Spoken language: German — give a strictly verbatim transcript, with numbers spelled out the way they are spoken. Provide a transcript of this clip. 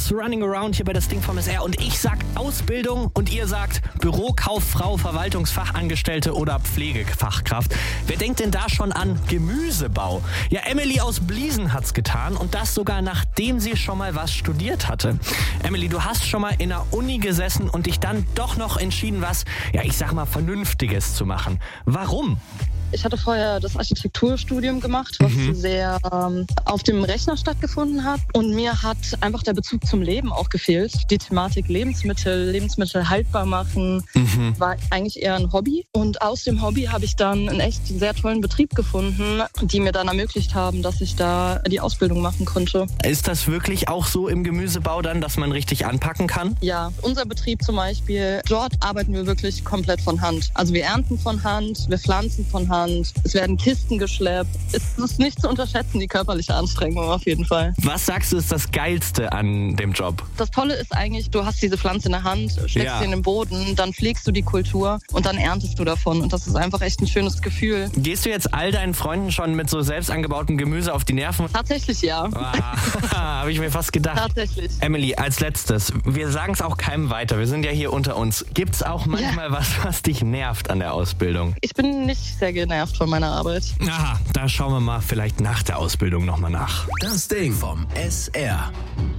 Stars Running Around hier bei das Ding vom S R. Und ich sag Ausbildung und ihr sagt Bürokauffrau, Verwaltungsfachangestellte oder Pflegefachkraft. Wer denkt denn da schon an Gemüsebau? Ja, Emily aus Bliesen hat's getan und das sogar nachdem sie schon mal was studiert hatte. Emily, du hast schon mal in der Uni gesessen und dich dann doch noch entschieden, was, ja, ich sag mal, Vernünftiges zu machen. Warum? Ich hatte vorher das Architekturstudium gemacht, was Mhm. sehr ähm, auf dem Rechner stattgefunden hat. Und mir hat einfach der Bezug zum Leben auch gefehlt. Die Thematik Lebensmittel, Lebensmittel haltbar machen, Mhm. war eigentlich eher ein Hobby. Und aus dem Hobby habe ich dann einen echt sehr tollen Betrieb gefunden, die mir dann ermöglicht haben, dass ich da die Ausbildung machen konnte. Ist das wirklich auch so im Gemüsebau dann, dass man richtig anpacken kann? Ja, unser Betrieb zum Beispiel, dort arbeiten wir wirklich komplett von Hand. Also wir ernten von Hand, wir pflanzen von Hand. Es werden Kisten geschleppt. Es ist nicht zu unterschätzen, die körperliche Anstrengung auf jeden Fall. Was sagst du ist das Geilste an dem Job? Das Tolle ist eigentlich, du hast diese Pflanze in der Hand, steckst Ja. sie in den Boden, dann pflegst du die Kultur und dann erntest du davon. Und das ist einfach echt ein schönes Gefühl. Gehst du jetzt all deinen Freunden schon mit so selbst angebautem Gemüse auf die Nerven? Tatsächlich ja. Ah, habe ich mir fast gedacht. Tatsächlich. Emily, als letztes, wir sagen es auch keinem weiter, wir sind ja hier unter uns. Gibt es auch manchmal was, was dich nervt an der Ausbildung? Ich bin nicht sehr genervt von meiner Arbeit. Aha, da schauen wir mal vielleicht nach der Ausbildung nochmal nach. Das Ding vom S R.